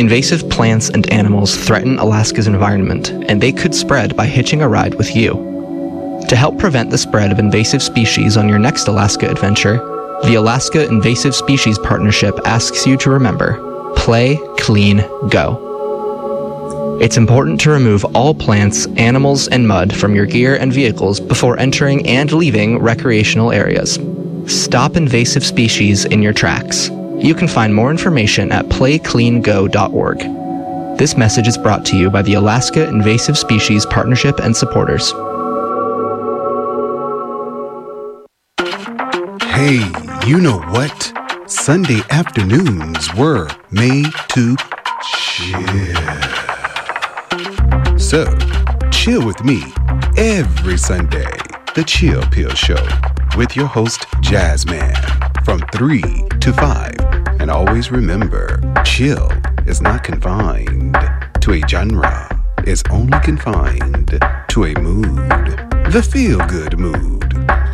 Invasive plants and animals threaten Alaska's environment, and they could spread by hitching a ride with you. To help prevent the spread of invasive species on your next Alaska adventure, the Alaska Invasive Species Partnership asks you to remember, play, clean, go. It's important to remove all plants, animals, and mud from your gear and vehicles before entering and leaving recreational areas. Stop invasive species in your tracks. You can find more information at playcleango.org. This message is brought to you by the Alaska Invasive Species Partnership and supporters. Hey, you know what? Sunday afternoons were made to chill. So, chill with me every Sunday. The Chill Pill Show with your host, Jazzman, from 3 to 5. And always remember, chill is not confined to a genre. It's only confined to a mood. The feel-good mood.